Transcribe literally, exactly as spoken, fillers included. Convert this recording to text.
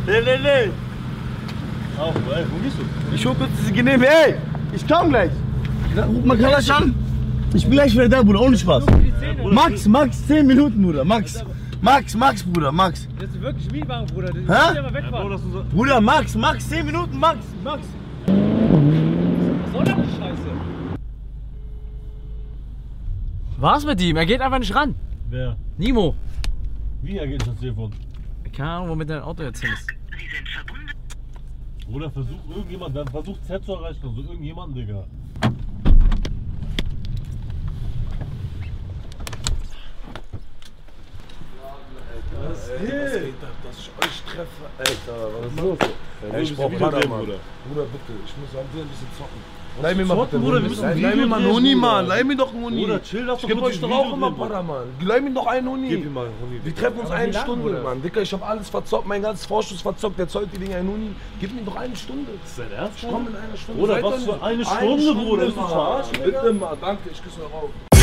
Nee, nee, nee. Auf, ey, wo gehst du? Ich hol kurz diese Genehmigung. Ey, ich komm gleich. Ruf mal Kalasch an. Ich bin gleich wieder da, Bruder, ohne Spaß. Max, Max, zehn Minuten, Bruder, Max. Max, Max, Bruder, Max. Das ist wirklich Mietwagen, Bruder. Das Hä? ja wegfahren. Bruder, Max, Max, zehn Minuten, Max, Max. Was soll das die Scheiße? Was mit ihm? Er geht einfach nicht ran. Wer? Nimo. Wie er geht das Telefon? Keine Ahnung, womit dein Auto jetzt hin ist. Bruder, versuch irgendjemand, dann versucht Z zu erreichen, also irgendjemanden, Digga. Was geht ab, dass ich euch treffe? Alter, was ist los? Ey, ich brauch Pader, Mann. Bruder, bitte, ich muss am ein bisschen zocken. Leih mir mal bitte, Bruder, wir müssen Leih mir mal einen Huni, Mann. Leih mir doch einen Huni. Bruder, chill doch. Ich geb euch doch auch immer Pader, Mann. Leih mir doch einen Huni. Gib ihm mal einen Huni. Wir treffen uns eine Stunde, Mann. Dicker, ich hab alles verzockt, mein ganzes Vorschuss verzockt. Der zollt die Dinge einen Huni. Gib mir doch eine Stunde. Ist dein Ernst? Ich komm in einer Stunde. Bruder, was für eine Stunde, Bruder? Ist du verarschen? Bitte mal, danke, ich küsse euch auf.